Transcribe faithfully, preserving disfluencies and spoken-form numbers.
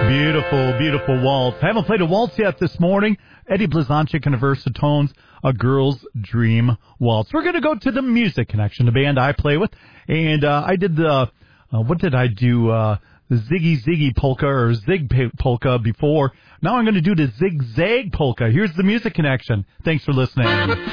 Beautiful, beautiful waltz. I haven't played a waltz yet this morning. Eddie Blazonczyk and Versatones, A Girl's Dream Waltz. We're going to go to the Music Connection, the band I play with. And uh, I did the, uh, what did I do? Uh, the Ziggy Ziggy polka or Zig polka before. Now I'm going to do the Zigzag polka. Here's the Music Connection. Thanks for listening.